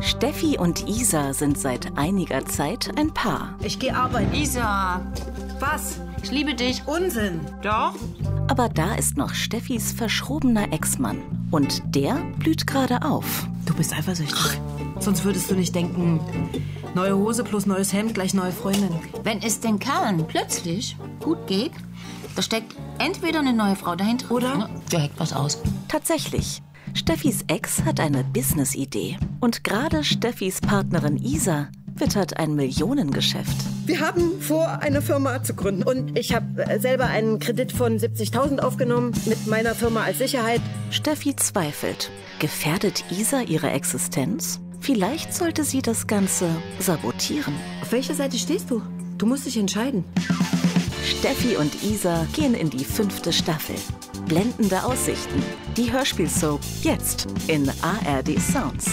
Steffi und Isa sind seit einiger Zeit ein Paar. Ich gehe arbeiten. Isa, Was? ich liebe dich. Unsinn. Doch? Aber da ist noch Steffis verschrobener Ex-Mann. Und der blüht gerade auf. Du bist eifersüchtig. Sonst würdest du nicht denken, neue Hose plus neues Hemd gleich neue Freundin. Wenn es den Kerlen plötzlich gut geht, da steckt entweder eine neue Frau dahinter Oder? der hackt was aus. Tatsächlich. Steffis Ex hat eine Business-Idee. Und gerade Steffis Partnerin Isa wittert ein Millionengeschäft. Wir haben vor, eine Firma zu gründen. Und ich habe selber einen Kredit von 70.000 aufgenommen mit meiner Firma als Sicherheit. Steffi zweifelt. Gefährdet Isa ihre Existenz? Vielleicht sollte sie das Ganze sabotieren. Auf welcher Seite stehst du? Du musst dich entscheiden. Steffi und Isa gehen in die 5. Staffel. Blendende Aussichten. Die Hörspielsoap jetzt in ARD Sounds.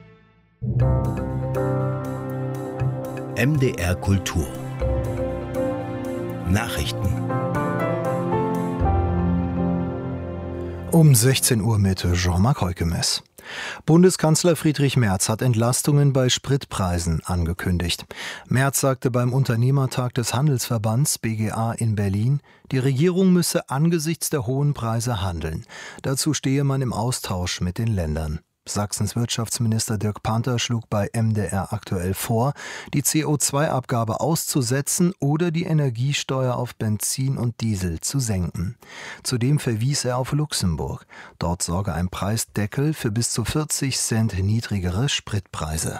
MDR Kultur. Nachrichten. Um 16 Uhr mit Jean-Marc Heukemes. Bundeskanzler Friedrich Merz hat Entlastungen bei Spritpreisen angekündigt. Merz sagte beim Unternehmertag des Handelsverbands BGA in Berlin, die Regierung müsse angesichts der hohen Preise handeln. Dazu stehe man im Austausch mit den Ländern. Sachsens Wirtschaftsminister Dirk Panther schlug bei MDR aktuell vor, die CO2-Abgabe auszusetzen oder die Energiesteuer auf Benzin und Diesel zu senken. Zudem verwies er auf Luxemburg. Dort sorge ein Preisdeckel für bis zu 40 Cent niedrigere Spritpreise.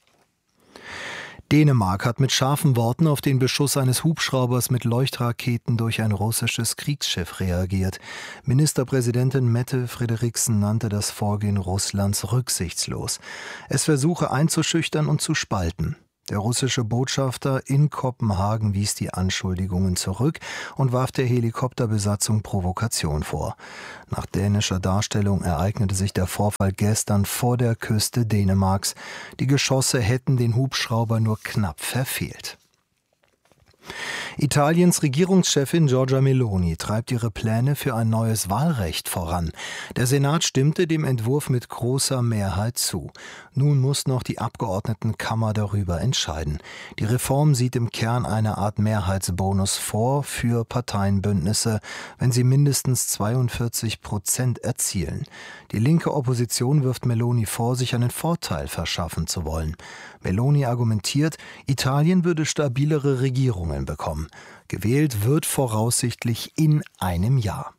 Dänemark hat mit scharfen Worten auf den Beschuss eines Hubschraubers mit Leuchtraketen durch ein russisches Kriegsschiff reagiert. Ministerpräsidentin Mette Frederiksen nannte das Vorgehen Russlands rücksichtslos. Es versuche einzuschüchtern und zu spalten. Der russische Botschafter in Kopenhagen wies die Anschuldigungen zurück und warf der Helikopterbesatzung Provokation vor. Nach dänischer Darstellung ereignete sich der Vorfall gestern vor der Küste Dänemarks. Die Geschosse hätten den Hubschrauber nur knapp verfehlt. Italiens Regierungschefin Giorgia Meloni treibt ihre Pläne für ein neues Wahlrecht voran. Der Senat stimmte dem Entwurf mit großer Mehrheit zu. Nun muss noch die Abgeordnetenkammer darüber entscheiden. Die Reform sieht im Kern eine Art Mehrheitsbonus vor für Parteienbündnisse, wenn sie mindestens 42% erzielen. Die linke Opposition wirft Meloni vor, sich einen Vorteil verschaffen zu wollen. Meloni argumentiert, Italien würde stabilere Regierungen bekommen. Gewählt wird voraussichtlich in einem Jahr.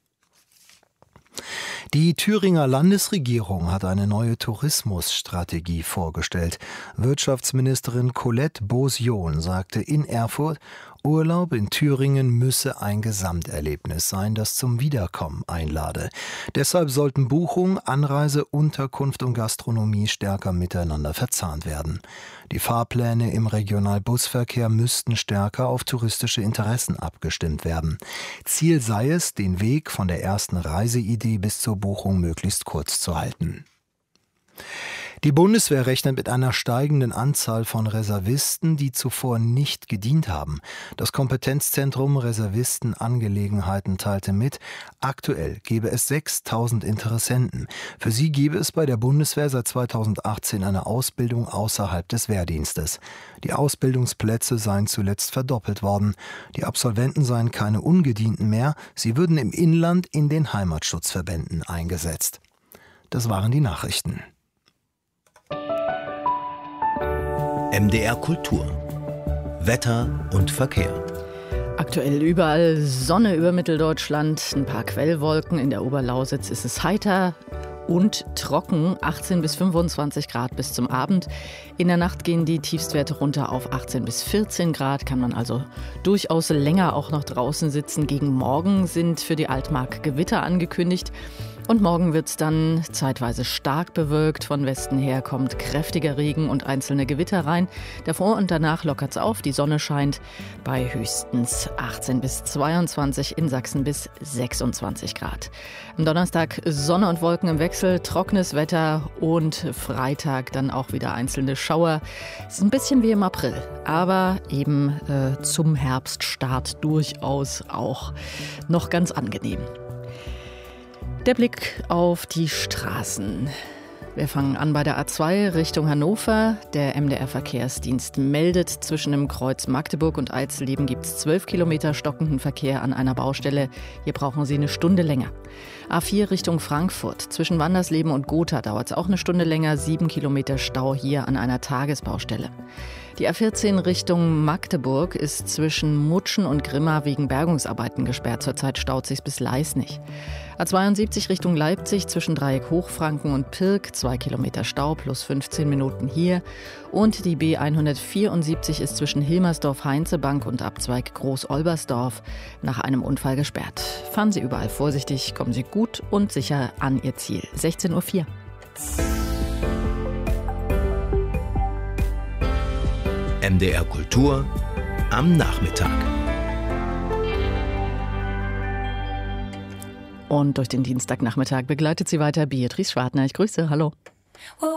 Die Thüringer Landesregierung hat eine neue Tourismusstrategie vorgestellt. Wirtschaftsministerin Colette Beausejour sagte in Erfurt, Urlaub in Thüringen müsse ein Gesamterlebnis sein, das zum Wiederkommen einlade. Deshalb sollten Buchung, Anreise, Unterkunft und Gastronomie stärker miteinander verzahnt werden. Die Fahrpläne im Regionalbusverkehr müssten stärker auf touristische Interessen abgestimmt werden. Ziel sei es, den Weg von der ersten Reiseidee bis zur Buchung möglichst kurz zu halten. Die Bundeswehr rechnet mit einer steigenden Anzahl von Reservisten, die zuvor nicht gedient haben. Das Kompetenzzentrum Reservistenangelegenheiten teilte mit, aktuell gebe es 6.000 Interessenten. Für sie gebe es bei der Bundeswehr seit 2018 eine Ausbildung außerhalb des Wehrdienstes. Die Ausbildungsplätze seien zuletzt verdoppelt worden. Die Absolventen seien keine Ungedienten mehr, sie würden im Inland in den Heimatschutzverbänden eingesetzt. Das waren die Nachrichten. MDR Kultur. Wetter und Verkehr. Aktuell überall Sonne über Mitteldeutschland, ein paar Quellwolken. In der Oberlausitz ist es heiter und trocken, 18 bis 25 Grad bis zum Abend. In der Nacht gehen die Tiefstwerte runter auf 18 bis 14 Grad, kann man also durchaus länger auch noch draußen sitzen. Gegen morgen sind für die Altmark Gewitter angekündigt. Und morgen wird es dann zeitweise stark bewölkt. Von Westen her kommt kräftiger Regen und einzelne Gewitter rein. Davor und danach lockert es auf, die Sonne scheint bei höchstens 18 bis 22, in Sachsen bis 26 Grad. Am Donnerstag Sonne und Wolken im Wechsel, trockenes Wetter und Freitag dann auch wieder einzelne Schauer. Es ist ein bisschen wie im April, aber eben zum Herbststart durchaus auch noch ganz angenehm. Der Blick auf die Straßen. Wir fangen an bei der A2 Richtung Hannover. Der MDR-Verkehrsdienst meldet, zwischen dem Kreuz Magdeburg und Eisleben gibt es 12 Kilometer stockenden Verkehr an einer Baustelle. Hier brauchen Sie eine Stunde länger. A4 Richtung Frankfurt. Zwischen Wandersleben und Gotha dauert es auch eine Stunde länger. 7 Kilometer Stau hier an einer Tagesbaustelle. Die A14 Richtung Magdeburg ist zwischen Mutschen und Grimma wegen Bergungsarbeiten gesperrt. Zurzeit staut sich bis Leisnig. A72 Richtung Leipzig zwischen Dreieck Hochfranken und Pirk, 2 Kilometer Stau plus 15 Minuten hier. Und die B174 ist zwischen Hilmersdorf-Heinzebank und Abzweig Groß-Olbersdorf nach einem Unfall gesperrt. Fahren Sie überall vorsichtig, kommen Sie gut und sicher an Ihr Ziel. 16:04 Uhr. MDR Kultur am Nachmittag. Und durch den Dienstagnachmittag begleitet Sie weiter Beatrice Schwartner. Ich grüße, hallo.